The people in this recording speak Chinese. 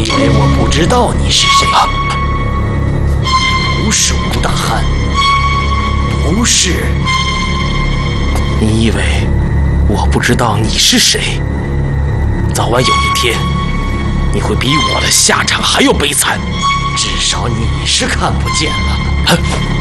以为我不知道你是谁？不是吴大汉，不是。 你以为我不知道你是谁？早晚有一天，你会比我的下场还要悲惨。 至少你是看不见了。